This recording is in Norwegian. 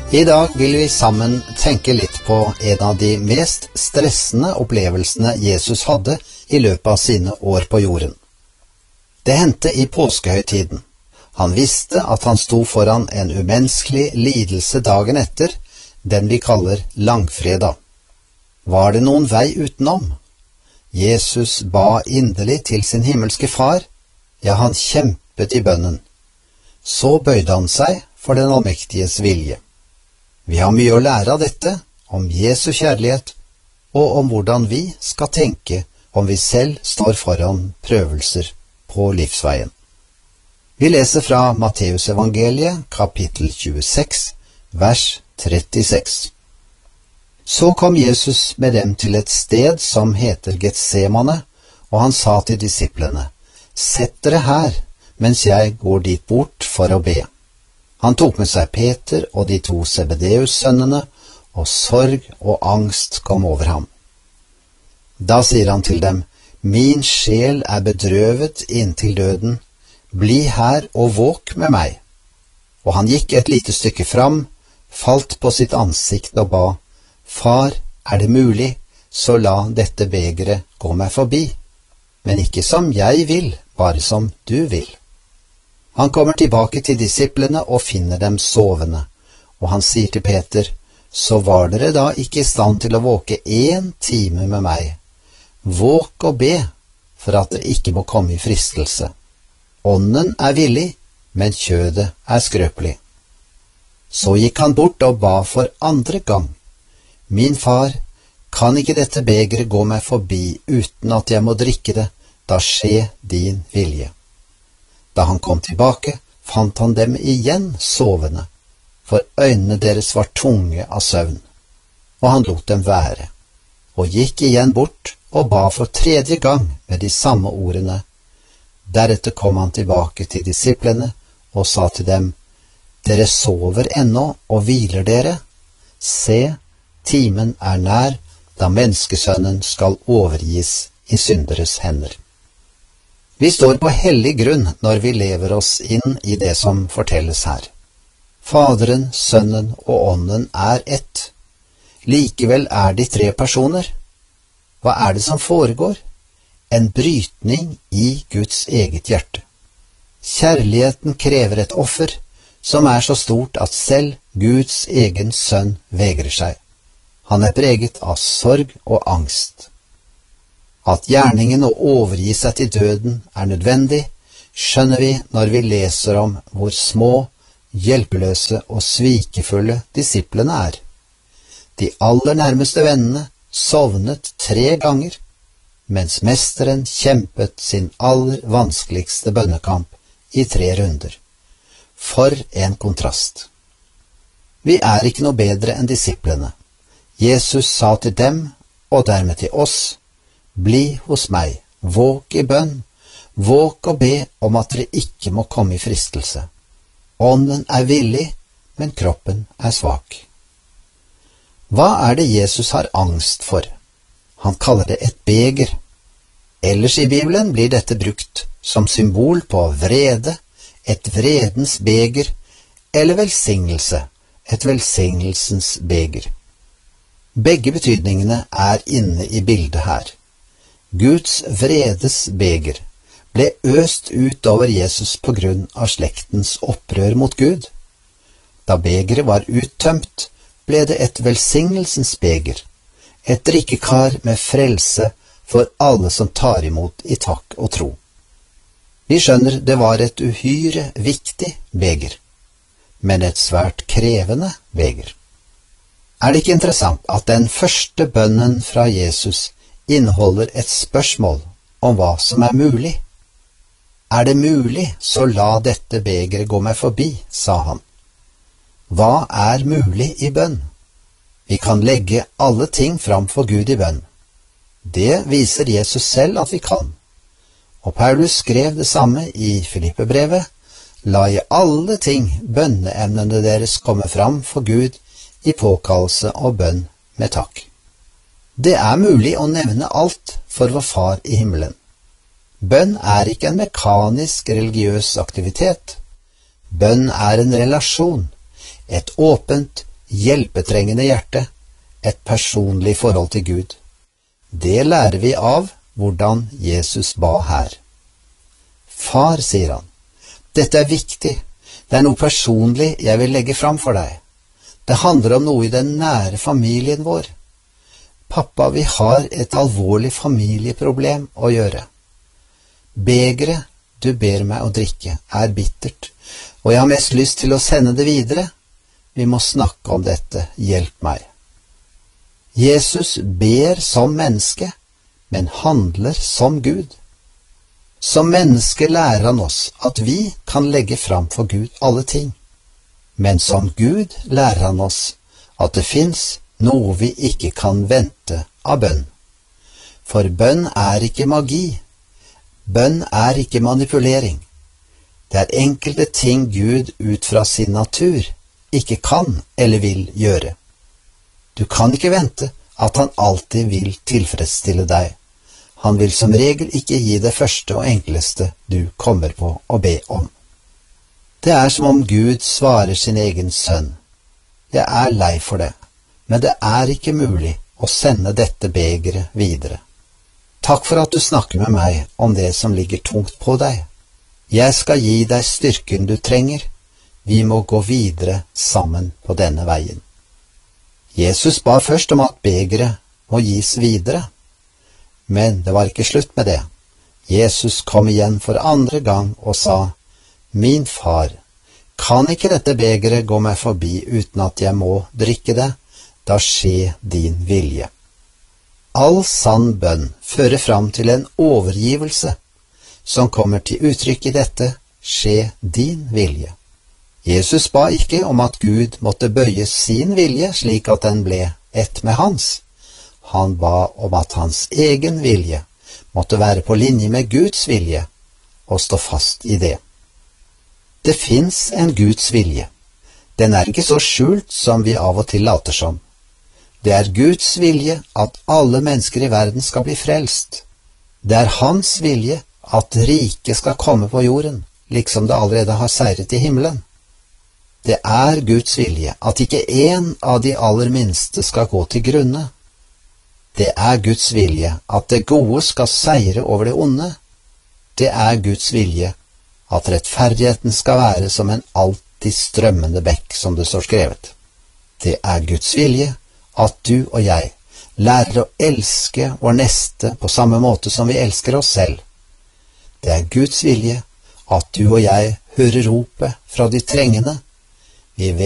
I dag vil vi sammen tenke litt på en av de mest stressende opplevelsene Jesus hadde i løpet av sine år på jorden. Det hendte i påskehøytiden. Han visste at han sto foran en umenneskelig lidelse dagen etter, den vi kaller langfredag. Var det noen vei utenom? Jesus ba inderlig til sin himmelske far, ja, han kjempet i bønnen. Så bøyde han seg for den allmektiges vilje. Vi har mye å lære av dette, om Jesu kjærlighet, og om hvordan vi skal tenke om vi selv står foran prøvelser på livsveien. Vi leser fra Matteusevangeliet, kapittel 26, vers 36. Så kom Jesus med dem til et sted som heter Getsemane, og han sa til disiplene, «Sett dere her, mens jeg går dit bort for å be.» Han tok med seg Peter og de 2 Zebedeus-sønnene, og sorg og angst kom over ham. Da sier han til dem, «Min sjel er bedrøvet inntil døden, bli her og våk med meg.» Og han gikk et lite stykke fram, falt på sitt ansikt og ba, «Far, er det mulig, så la dette begeret gå meg forbi, men ikke som jeg vil, bare som du vil.» Han kommer tilbake til disiplene og finner dem sovende, og han sier til Peter, «Så var dere da ikke i stand til å våke 1 time med meg. Våk og be, for at dere ikke må komme i fristelse. Ånden er villig, men kjødet er skrøpelig.» Så gikk han bort og ba for andre gang, «Min far, kan ikke dette begeret gå meg forbi uten at jeg må drikke det, da skje din vilje.» Da han kom tilbake, fant han dem igjen sovende, for øynene deres var tunge av søvn, og han lot dem være, og gikk igjen bort og ba for 3. gang med de samme ordene. Deretter kom han tilbake til disiplene og sa til dem, «Dere sover ennå og hviler dere? Se, timen er nær, da menneskesønnen skal overgis i synderes hender.» Vi står på hellig grunn når vi lever oss inn i det som fortelles her. Faderen, Sønnen og Ånden er ett. Likevel er de 3 personer. Hva er det som foregår? En brytning i Guds eget hjerte. Kjærligheten krever et offer som er så stort at selv Guds egen sønn vegrer seg. Han er preget av sorg og angst. At gjerningen å overgi seg til døden er nødvendig, skjønner vi når vi leser om hvor små, hjelpeløse og svikefulle disiplene er. De aller nærmeste vennene sovnet 3 ganger, mens mesteren kjempet sin aller vanskeligste bønnekamp i 3 runder. For en kontrast! Vi er ikke noe bedre enn disiplene. Jesus sa til dem, og dermed til oss, «Bli hos meg, våk i bønn, våk og be om at dere ikke må komme i fristelse. Ånden er villig, men kroppen er svak.» Hva er det Jesus har angst for? Han kaller det et beger. Ellers i Bibelen blir dette brukt som symbol på vrede, et vredens beger, eller velsignelse, et velsignelsens beger. Begge betydningene er inne i bildet her. Guds vredes beger ble øst ut over Jesus på grunn av slektens opprør mot Gud. Da begeret var uttømt, ble det et velsignelsens beger, et drikkekar med frelse for alle som tar imot i takk og tro. Vi skjønner det var et uhyre viktig beger, men et svært krevende beger. Er det ikke interessant at den første bønnen fra Jesus inneholder et spørsmål om hva som er mulig? Er det mulig, så la dette begeret gå meg forbi, sa han. Hva er mulig i bønn? Vi kan legge alle ting fram for Gud i bønn. Det viser Jesus selv at vi kan. Og Paulus skrev det samme i Filippebrevet, «La i alle ting bønneemnene deres komme fram for Gud i påkallelse og bønn med takk.» Det er mulig å nevne alt for vår Far i himmelen. Bønn er ikke en mekanisk religiøs aktivitet. Bønn er en relasjon, et åpent, hjelpetrengende hjerte, et personlig forhold til Gud. Det lærer vi av hvordan Jesus ba her. Far, sier han, dette er viktig. Det er noe personlig jeg vil legge fram for deg. Det handler om noe i den nære familien vår. Pappa, vi har et alvorlig familieproblem å gjøre. Begeret du ber meg å drikke er bittert, og jeg har mest lyst til å sende det videre. Vi må snakke om dette, hjelp meg. Jesus ber som menneske, men handler som Gud. Som menneske lærer han oss at vi kan legge fram for Gud alle ting. Men som Gud lærer han oss at det finnes noe vi ikke kan vente av bønn. For bønn er ikke magi. Bønn er ikke manipulering. Det er enkelte ting Gud ut fra sin natur ikke kan eller vil gjøre. Du kan ikke vente at han alltid vil tilfredsstille deg. Han vil som regel ikke gi det første og enkleste du kommer på å be om. Det er som om Gud svarer sin egen sønn. Jeg er lei for det, men det er ikke mulig å sende dette begeret videre. Takk for at du snakker med meg om det som ligger tungt på deg. Jeg skal gi deg styrken du trenger. Vi må gå videre sammen på denne veien. Jesus ba først om at begeret må gis videre. Men det var ikke slutt med det. Jesus kom igjen for andre gang og sa, «Min far, kan ikke dette begeret gå meg forbi uten at jeg må drikke det? Da skje din vilje.» All sann bønn fører fram til en overgivelse, som kommer til uttrykk i dette, skje din vilje. Jesus ba ikke om at Gud måtte bøye sin vilje slik at den ble ett med hans. Han ba om at hans egen vilje måtte være på linje med Guds vilje, og stå fast i det. Det finnes en Guds vilje. Den er ikke så skjult som vi av og til later som. Det er Guds vilje at alle mennesker i verden skal bli frelst. Det er hans vilje at riket skal komme på jorden, liksom det allerede har seiret i himmelen. Det er Guds vilje at ikke en av de aller minste skal gå til grunne. Det er Guds vilje at det gode skal seire over det onde. Det er Guds vilje at rettferdigheten skal være som en alltid strømmende bekk, som det står skrevet. Det er Guds vilje at du og jeg lærer å elske vår neste på samme måte som vi elsker oss selv. Det er Guds vilje at du og jeg hører ropet fra de trengende. Vi vet